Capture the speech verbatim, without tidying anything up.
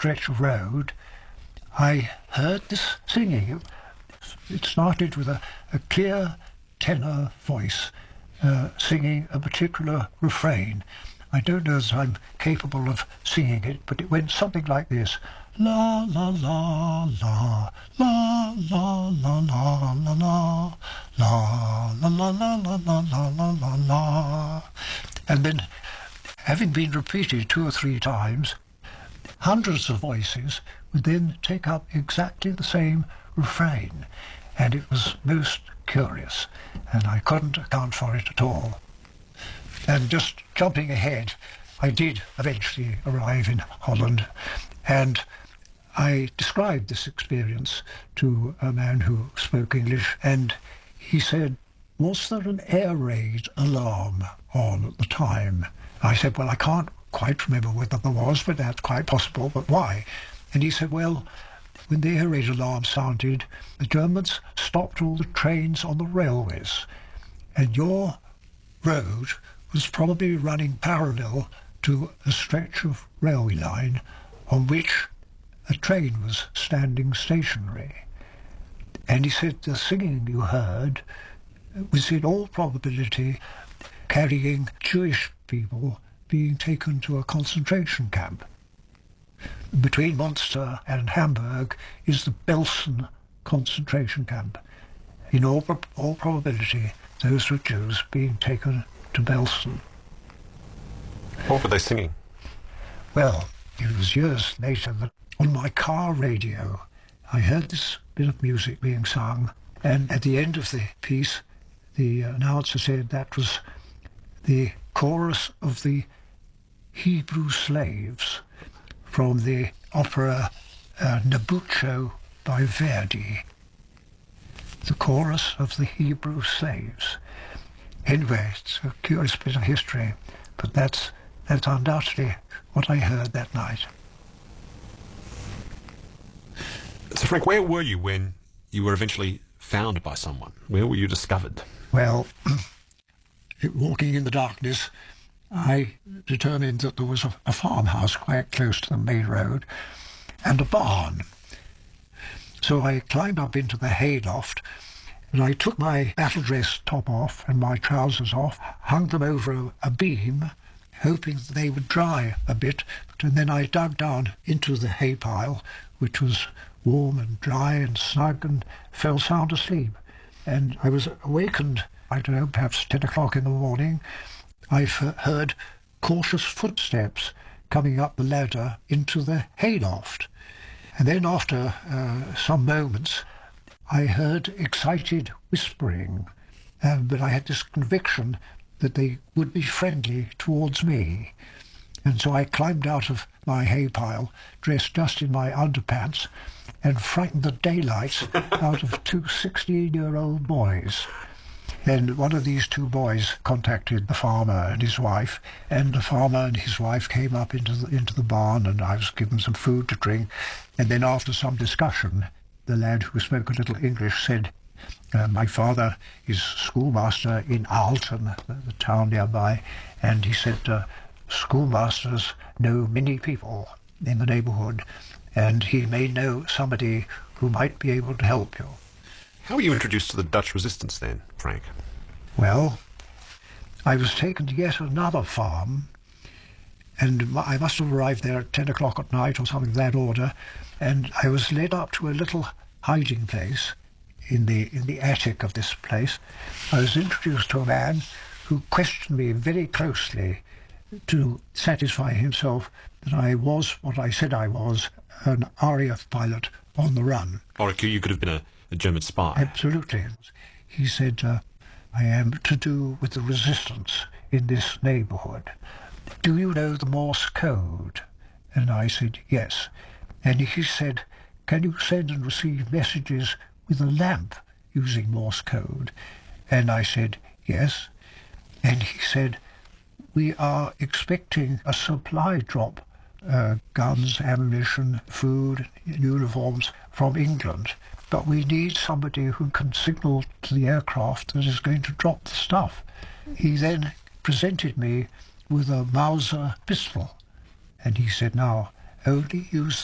stretch of road, I heard this singing. It started with a, a clear tenor voice uh, singing a particular refrain. I don't know if I'm capable of singing it, but it went something like this. La la la la la la la la la la la la la la la la la la la. And then, having been repeated two or three times, hundreds of voices would then take up exactly the same refrain, and it was most curious, and I couldn't account for it at all. And just jumping ahead, I did eventually arrive in Holland, and I described this experience to a man who spoke English, and he said, "Was there an air raid alarm on at the time?" I said, "Well, I can't quite remember whether there was, but that's quite possible, but why?" And he said, "Well, when the air raid alarm sounded, the Germans stopped all the trains on the railways, and your road was probably running parallel to a stretch of railway line on which a train was standing stationary. And he said the singing you heard was in all probability carrying Jewish people being taken to a concentration camp. Between Munster and Hamburg is the Belsen concentration camp. In all, all probability, those were Jews being taken to Belsen." What were they singing? Well, it was years later that on my car radio I heard this bit of music being sung, and at the end of the piece the announcer said that was the chorus of the Hebrew Slaves from the opera uh, Nabucco by Verdi. The chorus of the Hebrew Slaves. Anyway, it's a curious bit of history, but that's, that's undoubtedly what I heard that night. So, Frank, where were you when you were eventually found by someone? Where were you discovered? Well, walking in the darkness, I determined that there was a, a farmhouse quite close to the main road and a barn. So I climbed up into the hayloft, and I took my battle dress top off and my trousers off, hung them over a, a beam, hoping that they would dry a bit, and then I dug down into the hay pile, which was warm and dry and snug, and fell sound asleep. And I was awakened, I don't know, perhaps ten o'clock in the morning. I heard cautious footsteps coming up the ladder into the hayloft. And then after uh, some moments, I heard excited whispering, uh, but I had this conviction that they would be friendly towards me. And so I climbed out of my hay pile, dressed just in my underpants, and frightened the daylights out of two sixteen-year-old boys. And one of these two boys contacted the farmer and his wife, and the farmer and his wife came up into the, into the barn, and I was given some food to drink. And then after some discussion, the lad who spoke a little English said, uh, "My father is schoolmaster in Aalten, the, the town nearby," and he said, uh, "Schoolmasters know many people in the neighbourhood, and he may know somebody who might be able to help you." How were you introduced to the Dutch resistance then, Frank? Well, I was taken to yet another farm, and I must have arrived there at ten o'clock at night or something of that order, and I was led up to a little hiding place in the in the attic of this place. I was introduced to a man who questioned me very closely to satisfy himself that I was what I said I was, an R A F pilot on the run. Or you could have been a, a German spy. Absolutely. He said, uh, "I am to do with the resistance in this neighbourhood. Do you know the Morse code?" And I said, "Yes." And he said, "Can you send and receive messages with a lamp using Morse code?" And I said, "Yes." And he said, "We are expecting a supply drop, uh, guns, ammunition, food, uniforms from England, but we need somebody who can signal to the aircraft that is going to drop the stuff." He then presented me with a Mauser pistol, and he said, "Now, only use